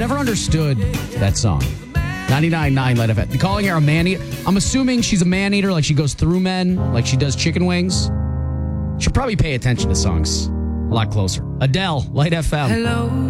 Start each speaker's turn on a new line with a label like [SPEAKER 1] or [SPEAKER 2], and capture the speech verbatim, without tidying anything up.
[SPEAKER 1] never understood that song. ninety-nine point nine Light F M. Calling her a man eater. I'm assuming she's a man eater, like she goes through men, like she does chicken wings. Should probably pay attention to songs a lot closer. Adele, Light F M.
[SPEAKER 2] Hello.